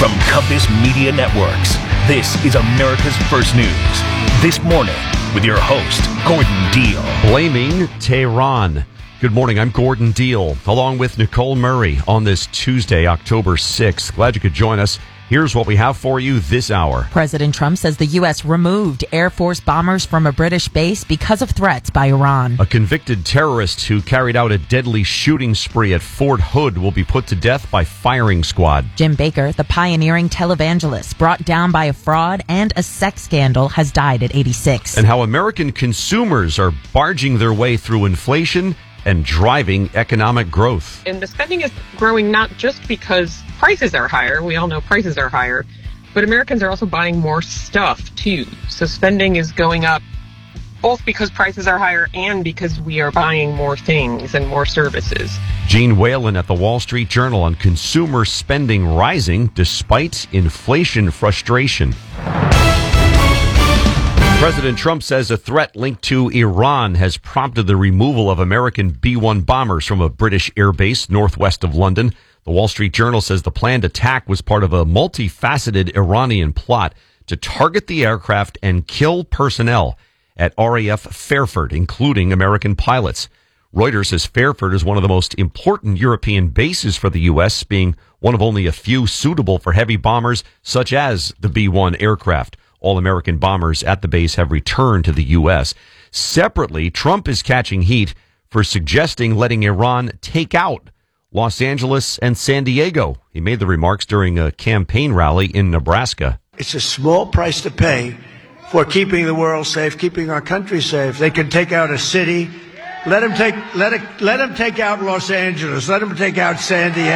From Compass Media Networks, this is America's First News. This morning, with your host, Gordon Deal. Blaming Tehran. Good morning, I'm Gordon Deal, along with Nicole Murray on this Tuesday, October 6th. Glad you could join us. Here's what we have for you this hour. President Trump says the U.S. removed Air Force bombers from a British base because of threats by Iran. A convicted terrorist who carried out a deadly shooting spree at Fort Hood will be put to death by firing squad. Jim Baker, the pioneering televangelist brought down by a fraud and a sex scandal, has died at 86. And how American consumers are barging their way through inflation and driving economic growth. And the spending is growing not just because prices are higher. We all know prices are higher. But Americans are also buying more stuff, too. So spending is going up both because prices are higher and because we are buying more things and more services. Gene Whalen at the Wall Street Journal on consumer spending rising despite inflation frustration. President Trump says a threat linked to Iran has prompted the removal of American B-1 bombers from a British airbase northwest of London. The Wall Street Journal says the planned attack was part of a multifaceted Iranian plot to target the aircraft and kill personnel at RAF Fairford, including American pilots. Reuters says Fairford is one of the most important European bases for the U.S., being one of only a few suitable for heavy bombers such as the B-1 aircraft. All American bombers at the base have returned to the U.S. Separately, Trump is catching heat for suggesting letting Iran take out Los Angeles and San Diego. He made the remarks during a campaign rally in Nebraska. It's a small price to pay for keeping the world safe, keeping our country safe. They can take out a city. Let them take out Los Angeles. Let them take out San Diego.